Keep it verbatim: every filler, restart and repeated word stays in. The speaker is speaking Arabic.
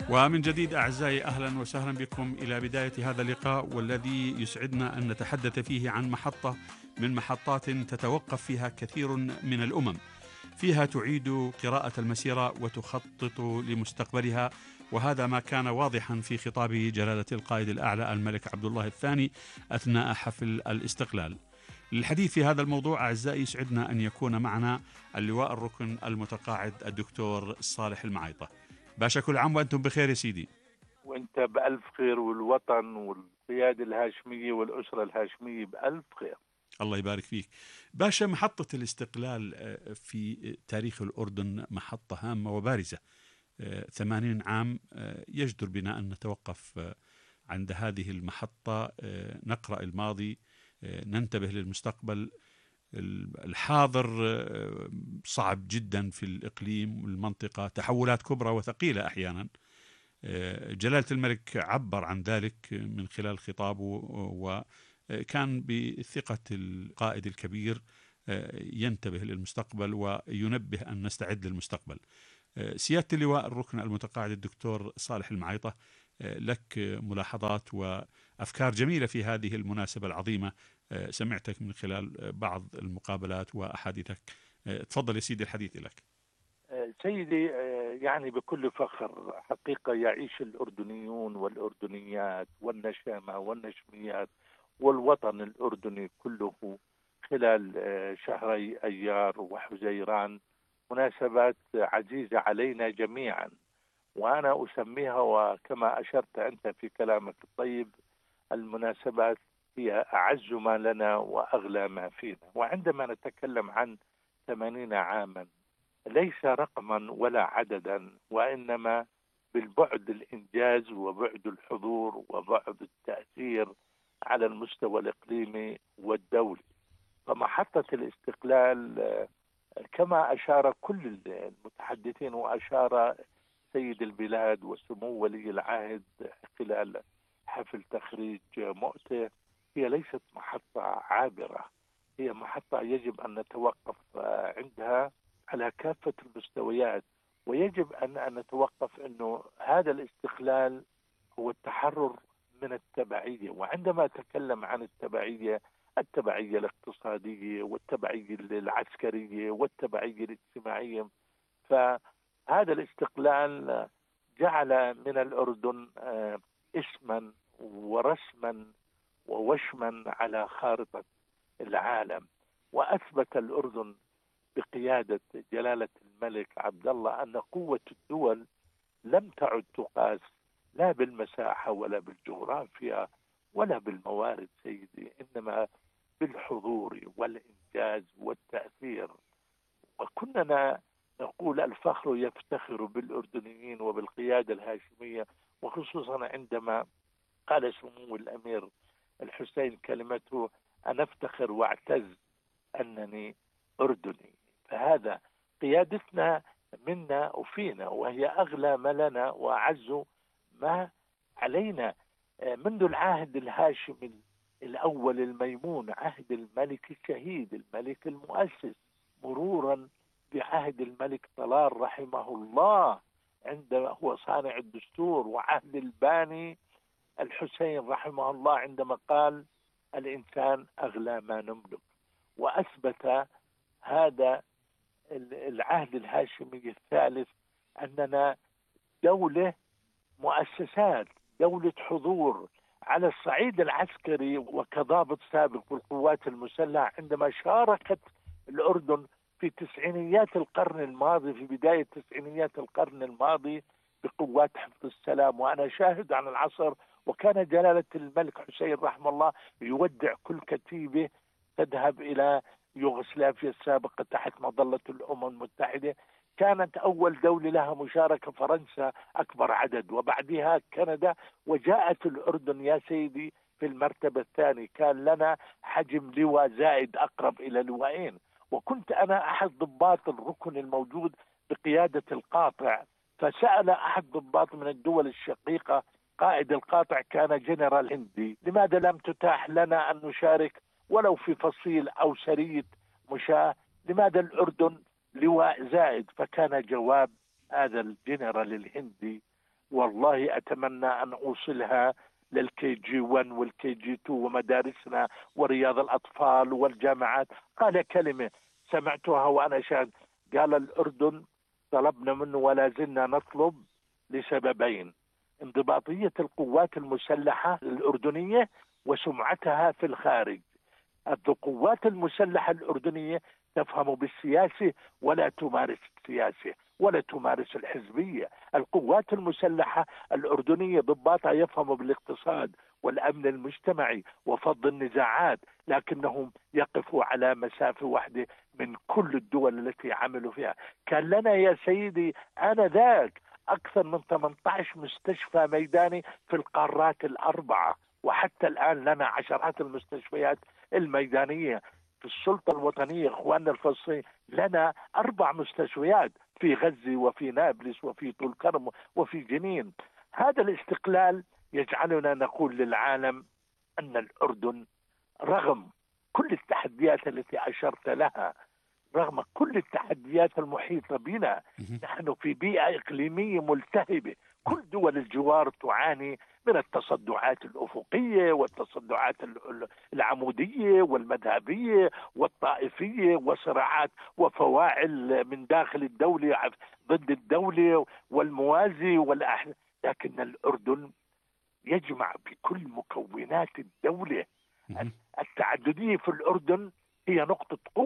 ومن جديد أعزائي أهلا وسهلا بكم إلى بداية هذا اللقاء، والذي يسعدنا أن نتحدث فيه عن محطة من محطات تتوقف فيها كثير من الأمم، فيها تعيد قراءة المسيرة وتخطط لمستقبلها، وهذا ما كان واضحا في خطاب جلالة القائد الأعلى الملك عبد الله الثاني أثناء حفل الاستقلال. للحديث في هذا الموضوع أعزائي يسعدنا أن يكون معنا اللواء الركن المتقاعد الدكتور صالح المعيطة. باشا، كل عام وأنتم بخير يا سيدي. وانت بألف خير، والوطن والقيادة الهاشمية والأسرة الهاشمية بألف خير. الله يبارك فيك باشا. محطة الاستقلال في تاريخ الأردن محطة هامة وبارزة. ثمانين عام يجدر بنا أن نتوقف عند هذه المحطة، نقرأ الماضي، ننتبه للمستقبل. الحاضر صعب جدا في الإقليم والمنطقة، تحولات كبرى وثقيلة أحيانا. جلالة الملك عبر عن ذلك من خلال خطابه، وكان بثقة القائد الكبير ينتبه للمستقبل وينبه أن نستعد للمستقبل. سيادة اللواء الركن المتقاعد الدكتور صالح المعيطة، لك ملاحظات وأفكار جميلة في هذه المناسبة العظيمة، سمعتك من خلال بعض المقابلات وأحاديثك. تفضل يا سيدي، الحديث لك. سيدي، يعني بكل فخر حقيقة يعيش الأردنيون والأردنيات والنشامة والنشميات والوطن الأردني كله خلال شهري أيار وحزيران مناسبات عزيزة علينا جميعا، وأنا أسميها وكما أشرت أنت في كلامك الطيب، المناسبات هي أعز ما لنا وأغلى ما فينا. وعندما نتكلم عن ثمانين عاما ليس رقما ولا عددا، وإنما بالبعد الإنجاز وبعد الحضور وبعد التأثير على المستوى الإقليمي والدولي. فمحطة الاستقلال كما أشار كل المتحدثين وأشار سيد البلاد وسمو ولي العهد خلال حفل تخريج مؤتة، هي ليست محطة عابرة، هي محطة يجب أن نتوقف عندها على كافة المستويات، ويجب أن نتوقف أنه هذا الاستقلال هو التحرر من التبعية. وعندما أتكلم عن التبعية، التبعية الاقتصادية والتبعية العسكرية والتبعية الاجتماعية، فهذا الاستقلال جعل من الأردن اسما ورسما ووشما على خارطة العالم، وأثبت الأردن بقيادة جلالة الملك عبد الله أن قوة الدول لم تعد تقاس لا بالمساحة ولا بالجغرافيا ولا بالموارد سيدي، إنما بالحضور والإنجاز والتأثير. وكنا نقول الفخر يفتخر بالأردنيين وبالقيادة الهاشمية، وخصوصا عندما قال سمو الأمير الحسين كلمته: أنا أفتخر واعتز أنني أردني. فهذا قيادتنا منا وفينا، وهي أغلى ما لنا وأعز ما علينا منذ العهد الهاشمي الأول الميمون، عهد الملك الشهيد الملك المؤسس، مرورا بعهد الملك طلال رحمه الله عندما هو صانع الدستور، وعهد الباني الحسين رحمه الله عندما قال الإنسان أغلى ما نملك. وأثبت هذا العهد الهاشمي الثالث أننا دولة مؤسسات، دولة حضور على الصعيد العسكري وكضابط سابق في القوات المسلحة. عندما شاركت الأردن في تسعينيات القرن الماضي، في بداية تسعينيات القرن الماضي بقوات حفظ السلام، وأنا شاهد عن العصر، وكان جلالة الملك حسين رحمه الله يودع كل كتيبة تذهب إلى يوغوسلافيا السابقة تحت مظلة الأمم المتحدة. كانت أول دولة لها مشاركة فرنسا أكبر عدد، وبعدها كندا، وجاءت الأردن يا سيدي في المرتبة الثانية. كان لنا حجم لواء زائد أقرب إلى لواءين، وكنت أنا أحد ضباط الركن الموجود بقيادة القاطع. فسأل أحد ضباط من الدول الشقيقة، قائد القاطع كان جنرال هندي: لماذا لم تتاح لنا أن نشارك ولو في فصيل أو سرية مشاة؟ لماذا الأردن لواء زائد؟ فكان جواب هذا الجنرال الهندي: والله أتمنى أن أوصلها للكي جي واحد والكي جي اثنين ومدارسنا ورياض الأطفال والجامعات. قال كلمة سمعتها وأنا شاهد، قال الأردن طلبنا منه ولا زلنا نطلب لسببين: انضباطية القوات المسلحة الأردنية وسمعتها في الخارج. القوات المسلحة الأردنية تفهم بالسياسة ولا تمارس السياسة ولا تمارس الحزبية. القوات المسلحة الأردنية ضباطها يفهموا بالاقتصاد والأمن المجتمعي وفض النزاعات، لكنهم يقفوا على مسافة واحدة من كل الدول التي عملوا فيها. كان لنا يا سيدي آنذاك أكثر من ثمانية عشر مستشفى ميداني في القارات الأربعة، وحتى الآن لنا عشرات المستشفيات الميدانية. في السلطة الوطنية إخواننا الفلسطينيين لنا أربع مستشفيات في غزة وفي نابلس وفي طول كرم وفي جنين. هذا الاستقلال يجعلنا نقول للعالم أن الأردن رغم كل التحديات التي أشرت لها، رغم كل التحديات المحيطة بنا، نحن في بيئة إقليمية ملتهبة. كل دول الجوار تعاني من التصدعات الأفقية والتصدعات العمودية والمذهبية والطائفية وصراعات وفواعل من داخل الدولة ضد الدولة والموازي والأحزاب، لكن الأردن يجمع بكل مكونات الدولة. التعددية في الأردن هي نقطة قوة.